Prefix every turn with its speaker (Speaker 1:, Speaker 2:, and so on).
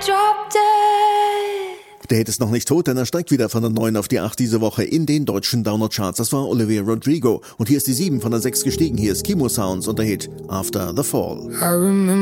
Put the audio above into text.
Speaker 1: drop dead.
Speaker 2: Der Hit ist noch nicht tot, denn er steigt wieder von der 9 auf die 8 diese Woche in den deutschen Download-Charts. Das war Olivia Rodrigo. Und hier ist die 7 von der 6 gestiegen. Hier ist Kimo Sounds und der Hit After the Fall.